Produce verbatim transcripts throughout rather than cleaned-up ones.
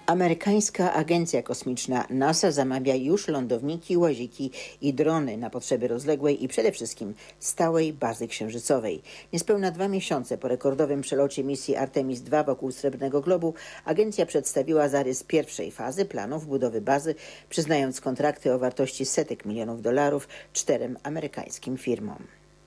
Amerykańska Agencja Kosmiczna NASA zamawia już lądowniki, łaziki i drony na potrzeby rozległej i przede wszystkim stałej bazy księżycowej. Niespełna dwa miesiące po rekordowym przelocie misji Artemis dwa wokół Srebrnego Globu agencja przedstawiła zarys pierwszej fazy planów budowy bazy, przyznając kontrakty o wartości setek milionów dolarów czterem amerykańskim firmom.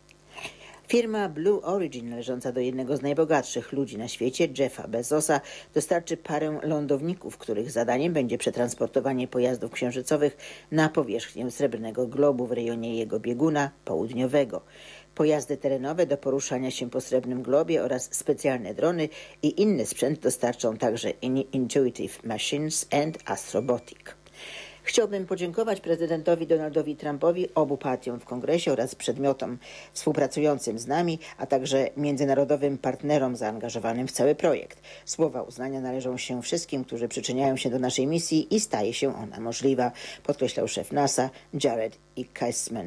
Firma Blue Origin, należąca do jednego z najbogatszych ludzi na świecie, Jeffa Bezosa, dostarczy parę lądowników, których zadaniem będzie przetransportowanie pojazdów księżycowych na powierzchnię Srebrnego Globu w rejonie jego bieguna południowego. Pojazdy terenowe do poruszania się po Srebrnym Globie oraz specjalne drony i inny sprzęt dostarczą także Intuitive Machines and Astrobotic. Chciałbym podziękować prezydentowi Donaldowi Trumpowi, obu partiom w kongresie oraz przedmiotom współpracującym z nami, a także międzynarodowym partnerom zaangażowanym w cały projekt. Słowa uznania należą się wszystkim, którzy przyczyniają się do naszej misji i staje się ona możliwa, podkreślał szef NASA Jared Isaacman.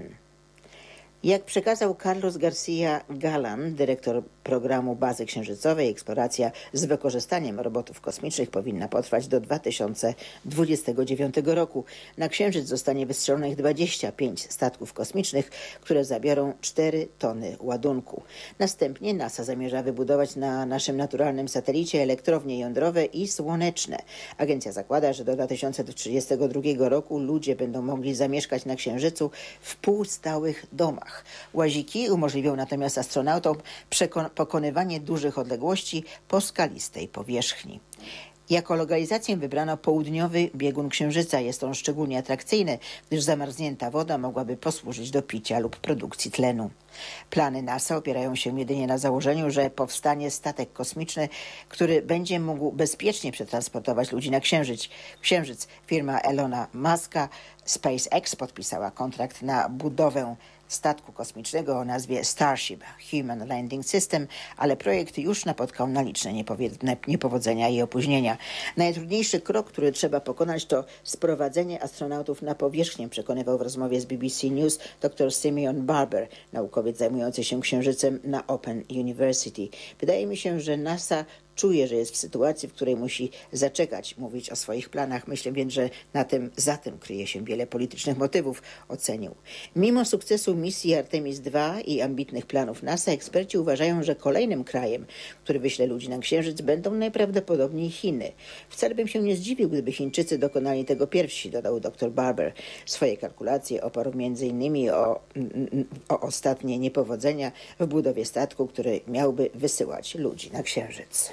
Jak przekazał Carlos Garcia Galán, dyrektor programu bazy księżycowej, eksploracja z wykorzystaniem robotów kosmicznych powinna potrwać do dwa tysiące dwudziestego dziewiątego roku. Na Księżyc zostanie wystrzelonych dwadzieścia pięć statków kosmicznych, które zabiorą cztery tony ładunku. Następnie NASA zamierza wybudować na naszym naturalnym satelicie elektrownie jądrowe i słoneczne. Agencja zakłada, że do dwa tysiące trzydziestego drugiego roku ludzie będą mogli zamieszkać na Księżycu w półstałych domach. Łaziki umożliwią natomiast astronautom pokonywanie dużych odległości po skalistej powierzchni. Jako lokalizację wybrano południowy biegun Księżyca. Jest on szczególnie atrakcyjny, gdyż zamarznięta woda mogłaby posłużyć do picia lub produkcji tlenu. Plany NASA opierają się jedynie na założeniu, że powstanie statek kosmiczny, który będzie mógł bezpiecznie przetransportować ludzi na Księżyc. Księżyc. Firma Elona Muska SpaceX podpisała kontrakt na budowę statku kosmicznego o nazwie Starship Human Landing System, ale projekt już napotkał na liczne niepowodzenia i opóźnienia. Najtrudniejszy krok, który trzeba pokonać, to sprowadzenie astronautów na powierzchnię, przekonywał w rozmowie z B B C News dr Simeon Barber, naukowiec zajmujący się Księżycem na Open University. Wydaje mi się, że NASA czuje, że jest w sytuacji, w której musi zaczekać, mówić o swoich planach. Myślę więc, że na tym, za tym kryje się wiele politycznych motywów, ocenił. Mimo sukcesu misji Artemis dwa i ambitnych planów NASA, eksperci uważają, że kolejnym krajem, który wyśle ludzi na Księżyc, będą najprawdopodobniej Chiny. Wcale bym się nie zdziwił, gdyby Chińczycy dokonali tego pierwsi, dodał dr Barber. Swoje kalkulacje oparł między innymi o, o ostatnie niepowodzenia w budowie statku, który miałby wysyłać ludzi na Księżyc.